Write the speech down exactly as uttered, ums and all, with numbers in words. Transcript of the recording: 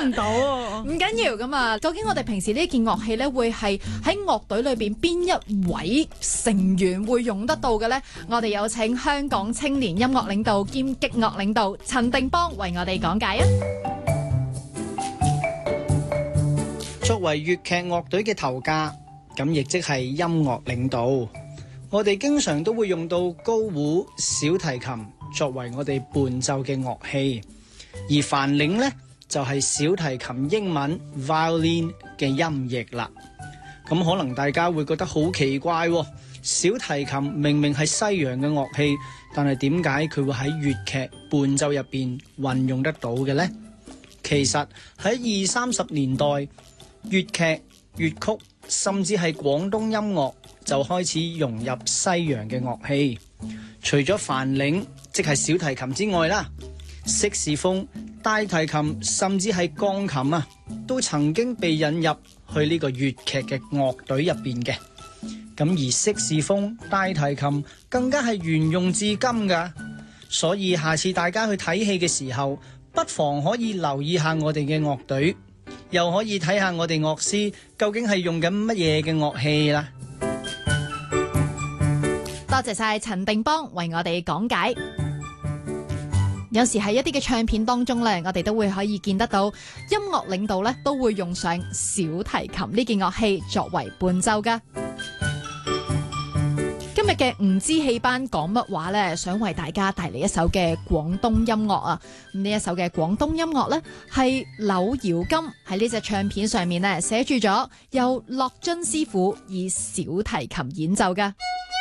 唔到啊。 唔緊要咁啊！究竟我哋平時呢件樂器咧，會係喺樂隊裏邊邊一位成員會用得到嘅呢？我哋有請香港青年音樂領導兼擊樂領導陳定邦為我哋講解啊！ 作為粵劇樂隊嘅頭家，咁亦即係音樂領導，我哋經常都會用到高胡、小提琴作為我哋伴奏嘅樂器，而梵鈴呢，就係小提琴英文 violin 嘅音譯啦。咁可能大家會覺得好奇怪喎，小提琴明明係西洋嘅樂器，但係點解佢會喺粵劇伴奏入邊運用得到嘅呢？其實喺二三十年代，粵劇、粵曲甚至係廣東音樂就開始融入西洋嘅樂器，除咗梵鈴即係小提琴之外啦，色士風、大提琴甚至係鋼琴啊，都曾經被引入去呢個粵劇嘅樂隊入邊嘅。咁而色士風、大提琴更加係沿用至今㗎，所以下次大家去睇戲嘅時候，不妨可以留意下我哋嘅樂隊，又可以睇下我哋樂師究竟係用緊乜嘢嘅樂器啦。 多謝晒陳定邦為我哋講解。有時喺一啲嘅唱片當中咧，我哋都會可以見得到音樂領導咧都會用上小提琴呢件樂器作為伴奏噶。今日嘅唔知戲班講乜話呢？想為大家帶嚟一首嘅廣東音樂啊！呢一首嘅廣東音樂呢，係柳瑤金喺呢隻唱片上面呢寫住咗由樂津師傅以小提琴演奏噶。